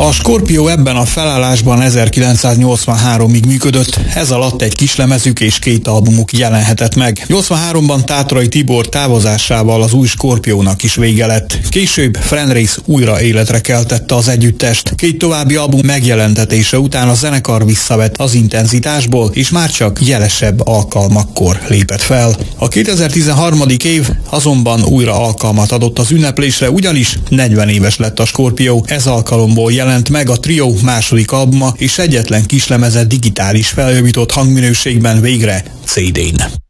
A Scorpio ebben a felállásban 1983-ig működött, ez alatt egy kislemezük és 2 albumuk jelenhetett meg. 83-ban Tátrai Tibor távozásával az új Scorpiónak is vége lett. Később Fran Race újra életre keltette az együttest. 2 további album megjelentetése után a zenekar visszavett az intenzitásból, és már csak jelesebb alkalmakkor lépett fel. A 2013. év azonban újra alkalmat adott az ünneplésre, ugyanis 40 éves lett a Scorpio. Ez alkalomból jelent meg a trió második albuma, és egyetlen kislemeze digitális feljavított hangminőségben végre CD-n.